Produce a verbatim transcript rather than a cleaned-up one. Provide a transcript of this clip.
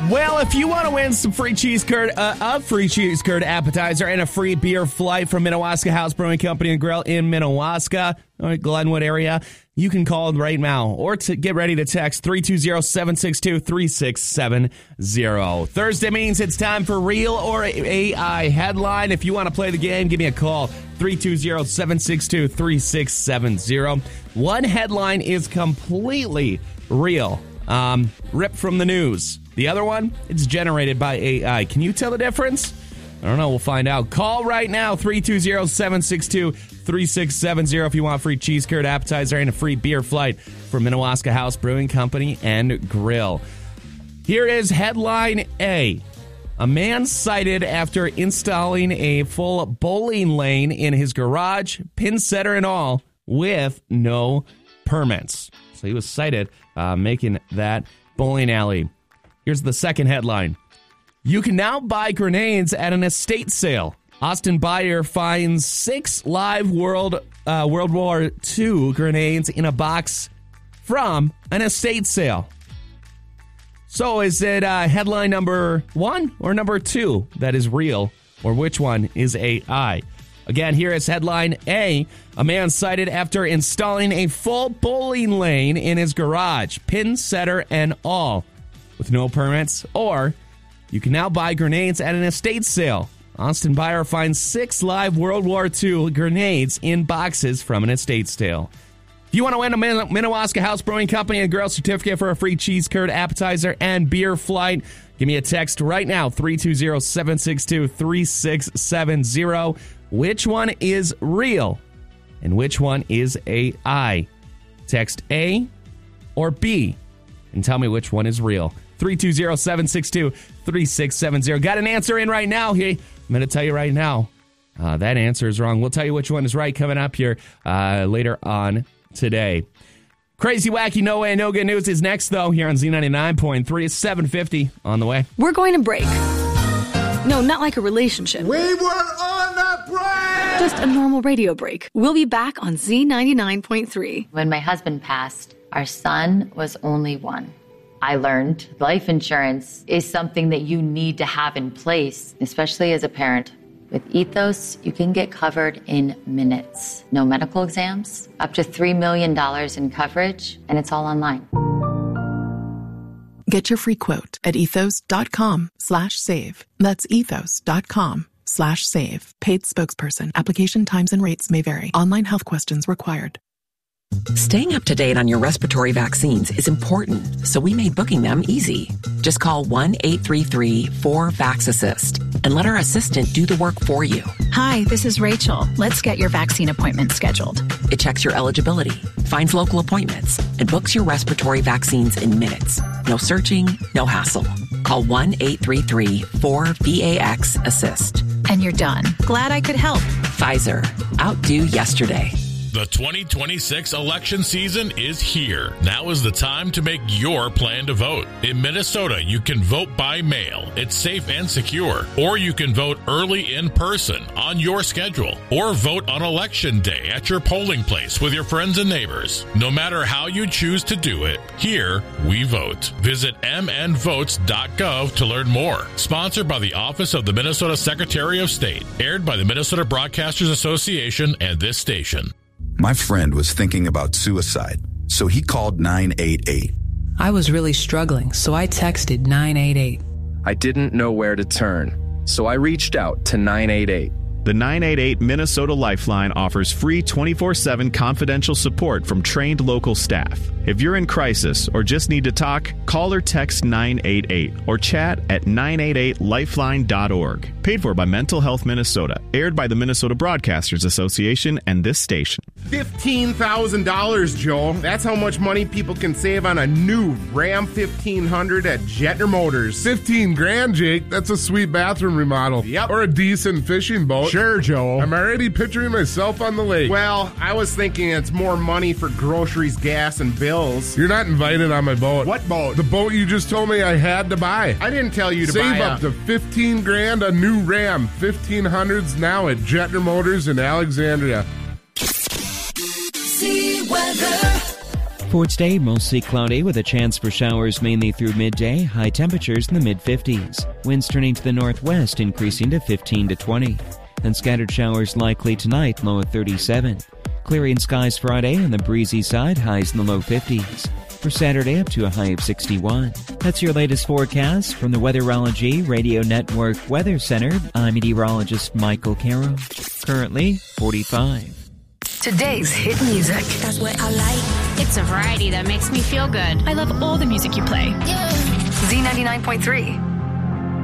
Well, if you want to win some free cheese curd, uh, a free cheese curd appetizer and a free beer flight from Minnewaska House Brewing Company and Grill in Minnewaska, or Glenwood area, you can call right now or to get ready to text three two zero, seven six two, three six seven zero. Thursday means it's time for Real or A I Headline. If you want to play the game, give me a call, three two zero, seven six two, three six seven zero. One headline is completely real, um, ripped from the news. The other one, it's generated by A I. Can you tell the difference? I don't know. We'll find out. Call right now, three two zero, seven six two, three six seven zero if you want free cheese curd appetizer and a free beer flight from Minnewaska House Brewing Company and Grill. Here is headline A. A man cited after installing a full bowling lane in his garage, pin setter and all, with no permits. So he was cited uh, making that bowling alley. Here's the second headline. You can now buy grenades at an estate sale. Austin buyer finds six live World uh, World War Two grenades in a box from an estate sale. So is it uh, headline number one or number two that is real, or which one is A I? Again, here is headline A. A man cited after installing a full bowling lane in his garage, pin setter and all, with no permits. Or you can now buy grenades at an estate sale. Austin buyer finds six live World War Two grenades in boxes from an estate sale. If you want to win a Min- Minnewaska House Brewing Company and Grill certificate for a free cheese curd appetizer and beer flight, give me a text right now, three two zero, seven six two, three six seven zero. Which one is real and which one is A I? Text A or B and tell me which one is real. three two zero, seven six two, three six seven zero. Got an answer in right now. Hey, I'm going to tell you right now, uh, that answer is wrong. We'll tell you which one is right coming up here uh, later on today. Crazy, wacky, no way, no good news is next, though, here on Z ninety-nine point three. It's seven fifty on the way. We're going to break. No, not like a relationship. We were on a break! Just a normal radio break. We'll be back on Z ninety-nine point three. When my husband passed, our son was only one. I learned life insurance is something that you need to have in place, especially as a parent. With Ethos, you can get covered in minutes. No medical exams, up to three million dollars in coverage, and it's all online. Get your free quote at ethos.com slash save. That's ethos.com slash save. Paid spokesperson. Application times and rates may vary. Online health questions required. Staying up to date on your respiratory vaccines is important, so we made booking them easy. Just call one eight three three, four, VAX assist and let our assistant do the work for you. Hi, this is Rachel. Let's get your vaccine appointment scheduled. It checks your eligibility, finds local appointments, and books your respiratory vaccines in minutes. No searching, no hassle. Call one eight three three, four, VAX assist. And you're done. Glad I could help. Pfizer. Outdo yesterday. The twenty twenty-six election season is here. Now is the time to make your plan to vote. In Minnesota, you can vote by mail. It's safe and secure. Or you can vote early in person on your schedule. Or vote on election day at your polling place with your friends and neighbors. No matter how you choose to do it, here we vote. Visit m n votes dot gov to learn more. Sponsored by the Office of the Minnesota Secretary of State. Aired by the Minnesota Broadcasters Association and this station. My friend was thinking about suicide, so he called nine eight eight. I was really struggling, so I texted nine eight eight. I didn't know where to turn, so I reached out to nine eight eight. The nine eight eight Minnesota Lifeline offers free twenty-four seven confidential support from trained local staff. If you're in crisis or just need to talk, call or text nine eight eight or chat at nine eight eight lifeline dot org. Paid for by Mental Health Minnesota. Aired by the Minnesota Broadcasters Association and this station. fifteen thousand dollars, Joel. That's how much money people can save on a new Ram fifteen hundred at Jetner Motors. fifteen grand, Jake. That's a sweet bathroom remodel. Yep. Or a decent fishing boat. Sure, Joel. I'm already picturing myself on the lake. Well, I was thinking it's more money for groceries, gas, and bills. You're not invited on my boat. What boat? The boat you just told me I had to buy. I didn't tell you to Save buy up a... to fifteen grand a new Ram fifteen hundreds now at Jetner Motors in Alexandria. See weather. For today, mostly cloudy with a chance for showers mainly through midday, high temperatures in the mid-fifties. Winds turning to the northwest, increasing to fifteen to twenty. And scattered showers likely tonight, low at thirty-seven. Clearing skies Friday on the breezy side, highs in the low fifties. For Saturday, up to a high of sixty-one. That's your latest forecast from the Weatherology Radio Network Weather Center. I'm meteorologist Michael Caro. Currently, forty-five. Today's hit music. That's what I like. It's a variety that makes me feel good. I love all the music you play. Z ninety-nine point three.